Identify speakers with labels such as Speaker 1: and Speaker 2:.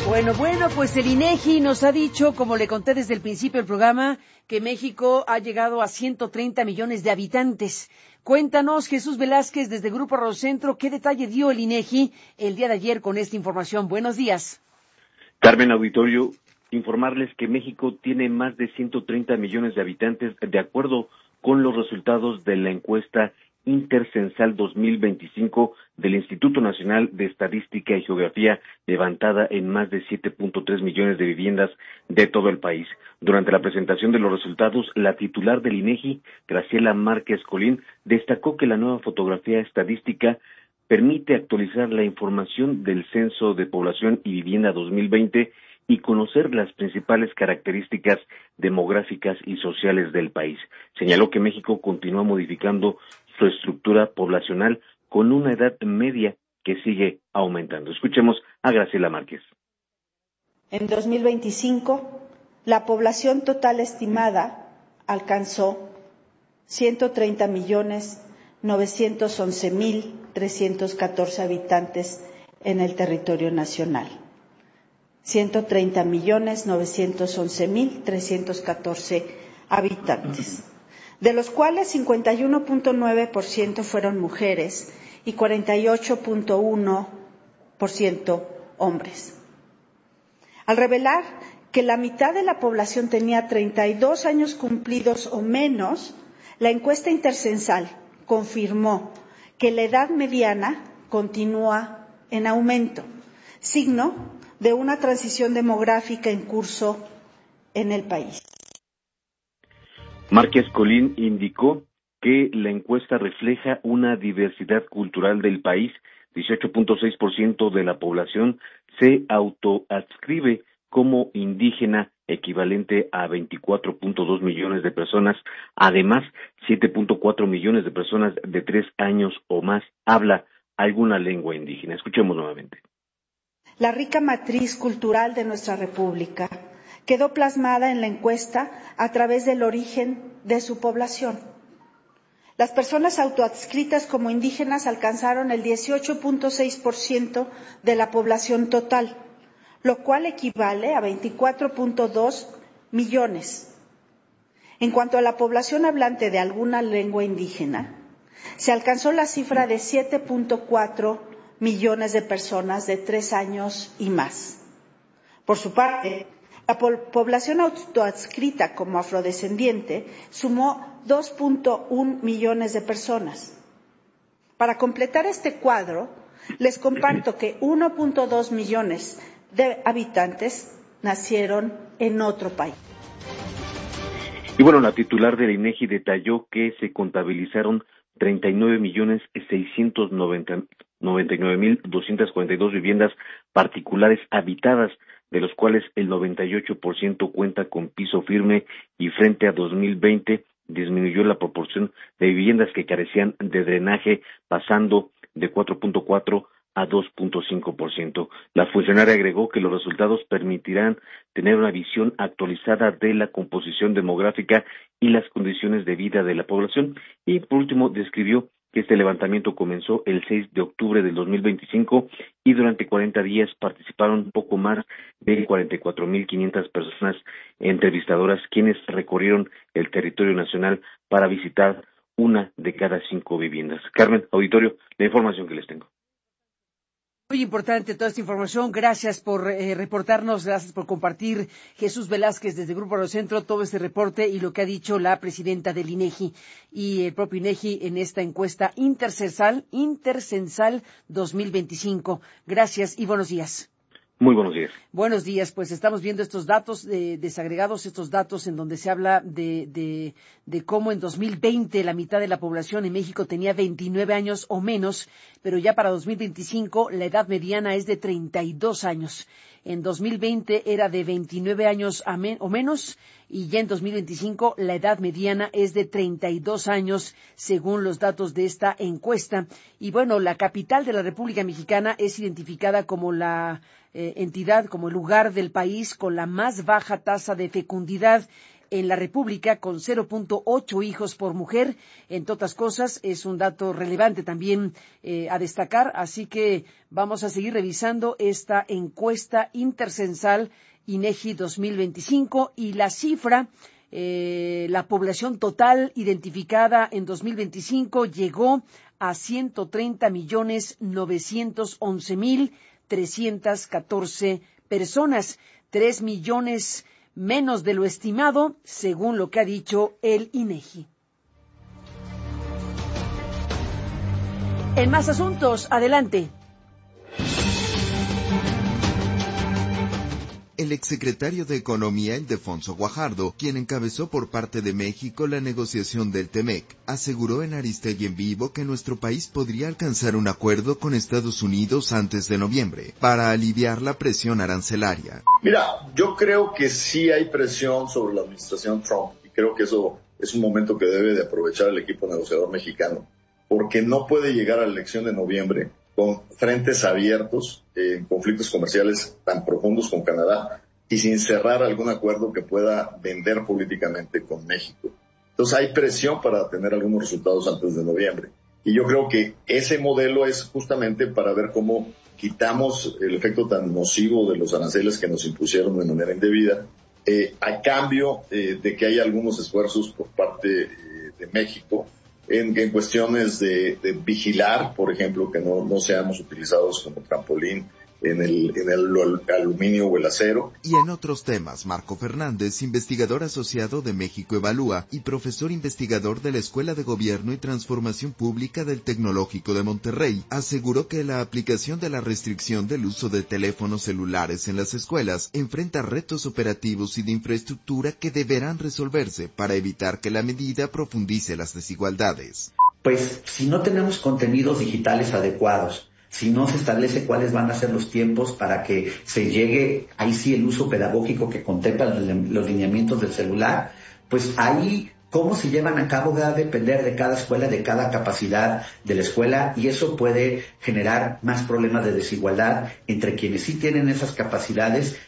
Speaker 1: Bueno, pues el INEGI nos ha dicho, como le conté desde el principio del programa, que México ha llegado a 130 millones de habitantes. Cuéntanos, Jesús Velázquez, desde Grupo Radiocentro, ¿qué detalle dio el INEGI el día de ayer con esta información? Buenos días.
Speaker 2: Carmen, auditorio, informarles que México tiene más de 130 millones de habitantes, de acuerdo con los resultados de la encuesta Intercensal 2025 del Instituto Nacional de Estadística y Geografía, levantada en más de 7.3 millones de viviendas de todo el país. Durante la presentación de los resultados, la titular del INEGI, Graciela Márquez Colín, destacó que la nueva fotografía estadística permite actualizar la información del Censo de Población y Vivienda 2020 y conocer las principales características demográficas y sociales del país. Señaló que México continúa modificando su estructura poblacional con una edad media que sigue aumentando. Escuchemos a Graciela Márquez.
Speaker 3: En 2025, la población total estimada alcanzó 130.911.314 habitantes en el territorio nacional. 130.911.314 habitantes, de los cuales 51.9% fueron mujeres y 48.1% hombres. Al revelar que la mitad de la población tenía 32 años cumplidos o menos, la encuesta intercensal confirmó que la edad mediana continúa en aumento, signo de una transición demográfica en curso en el país.
Speaker 2: Márquez Colín indicó que la encuesta refleja una diversidad cultural del país. 18.6% de la población se autoadscribe como indígena, equivalente a 24.2 millones de personas. Además, 7.4 millones de personas de 3 años o más habla alguna lengua indígena. Escuchemos nuevamente.
Speaker 3: La rica matriz cultural de nuestra República quedó plasmada en la encuesta a través del origen de su población. Las personas autoadscritas como indígenas alcanzaron el 18.6% de la población total, lo cual equivale a 24.2 millones. En cuanto a la población hablante de alguna lengua indígena, se alcanzó la cifra de 7.4 millones de personas de 3 años y más. Por su parte, la población autoadscrita como afrodescendiente sumó 2.1 millones de personas. Para completar este cuadro, les comparto que 1.2 millones de habitantes nacieron en otro país.
Speaker 2: Y bueno, la titular del INEGI detalló que se contabilizaron 39.699.242 viviendas particulares habitadas, de los cuales el 98% cuenta con piso firme, y frente a 2020 disminuyó la proporción de viviendas que carecían de drenaje, pasando de 4.4 a 2.5%. La funcionaria agregó que los resultados permitirán tener una visión actualizada de la composición demográfica y las condiciones de vida de la población. Y por último, describió que este levantamiento comenzó el 6 de octubre del 2025 y durante 40 días participaron un poco más de 44.500 personas entrevistadoras, quienes recorrieron el territorio nacional para visitar una de cada 5 viviendas. Carmen, auditorio, la información que les tengo.
Speaker 1: Muy importante toda esta información. Gracias por reportarnos, gracias por compartir, Jesús Velázquez, desde Grupo Radiocentro, todo este reporte y lo que ha dicho la presidenta del INEGI y el propio INEGI en esta encuesta Intercensal 2025. Gracias y buenos días.
Speaker 2: Muy buenos días.
Speaker 1: Buenos días, pues estamos viendo estos datos desagregados, estos datos en donde se habla de cómo en 2020 la mitad de la población en México tenía 29 años o menos, pero ya para 2025 la edad mediana es de 32 años. En 2020 era de 29 años o menos y ya en 2025 la edad mediana es de 32 años, según los datos de esta encuesta. Y bueno, la capital de la República Mexicana es identificada como la entidad, como el lugar del país con la más baja tasa de fecundidad. en la República, con 0.8 hijos por mujer. Entre otras cosas, es un dato relevante también a destacar, así que vamos a seguir revisando esta encuesta intercensal INEGI 2025 y la cifra. La población total identificada en 2025 llegó a 130.911.314 personas, 3 millones menos de lo estimado, según lo que ha dicho el INEGI. En más asuntos, adelante.
Speaker 4: El exsecretario de Economía, Ildefonso Guajardo, quien encabezó por parte de México la negociación del TEMEC, aseguró en Aristegui en Vivo que nuestro país podría alcanzar un acuerdo con Estados Unidos antes de noviembre para aliviar la presión arancelaria.
Speaker 5: Mira, yo creo que sí hay presión sobre la administración Trump y creo que eso es un momento que debe de aprovechar el equipo negociador mexicano, porque no puede llegar a la elección de noviembre con frentes abiertos en conflictos comerciales tan profundos con Canadá y sin cerrar algún acuerdo que pueda vender políticamente con México. Entonces hay presión para tener algunos resultados antes de noviembre. Y yo creo que ese modelo es justamente para ver cómo quitamos el efecto tan nocivo de los aranceles que nos impusieron de manera indebida, a cambio de que haya algunos esfuerzos por parte de México en cuestiones de vigilar, por ejemplo, que no seamos utilizados como trampolín en el aluminio o el acero.
Speaker 4: Y en otros temas, Marco Fernández, investigador asociado de México Evalúa y profesor investigador de la Escuela de Gobierno y Transformación Pública del Tecnológico de Monterrey, aseguró que la aplicación de la restricción del uso de teléfonos celulares en las escuelas enfrenta retos operativos y de infraestructura que deberán resolverse para evitar que la medida profundice las desigualdades.
Speaker 6: Pues si no tenemos contenidos digitales adecuados, si no se establece cuáles van a ser los tiempos para que se llegue, ahí sí el uso pedagógico que contempla los lineamientos del celular, pues ahí cómo se llevan a cabo va a depender de cada escuela, de cada capacidad de la escuela, y eso puede generar más problemas de desigualdad entre quienes sí tienen esas capacidades